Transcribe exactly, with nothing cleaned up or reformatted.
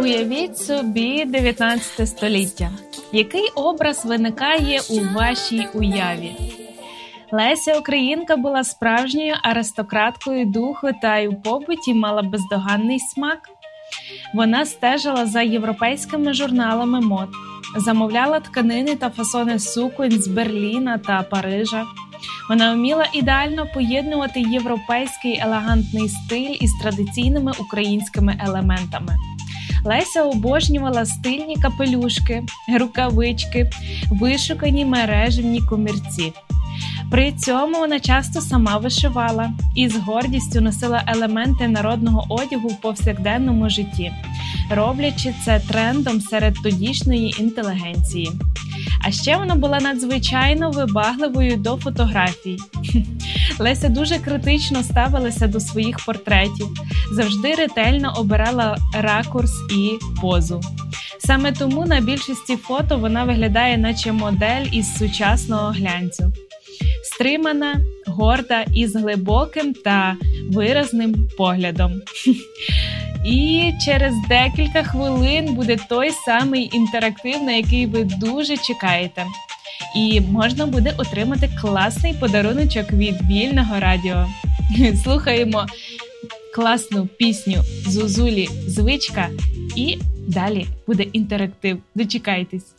Уявіть собі дев'ятнадцяте століття. Який образ виникає у вашій уяві? Леся Українка була справжньою аристократкою духу та й у побуті мала бездоганний смак. Вона стежила за європейськими журналами мод, замовляла тканини та фасони суконь з Берліна та Парижа. Вона вміла ідеально поєднувати європейський елегантний стиль із традиційними українськими елементами. Леся обожнювала стильні капелюшки, рукавички, вишукані мережевні комірці. При цьому вона часто сама вишивала і з гордістю носила елементи народного одягу в повсякденному житті, роблячи це трендом серед тодішньої інтелігенції. А ще вона була надзвичайно вибагливою до фотографій. Леся дуже критично ставилася до своїх портретів, завжди ретельно обирала ракурс і позу. Саме тому на більшості фото вона виглядає наче модель із сучасного глянцю. Стримана, горда і з глибоким та виразним поглядом. І через декілька хвилин буде той самий інтерактив, на який ви дуже чекаєте. І можна буде отримати класний подаруночок від Вільного радіо. Слухаємо класну пісню Зозулі «Звичка» і далі буде інтерактив. Дочекайтесь.